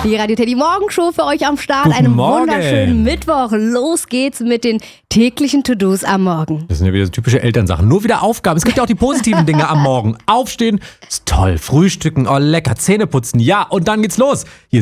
Die Radio Teddy Morgenshow für euch am Start. Guten Einen Morgen. wunderschönen Mittwoch. Los geht's mit den täglichen To-Dos am Morgen. Das sind ja wieder so typische Elternsachen. Nur wieder Aufgaben. Es gibt ja auch die positiven Dinge am Morgen. Aufstehen ist toll. Frühstücken, oh lecker. Zähne putzen, ja. Und dann geht's los. Hier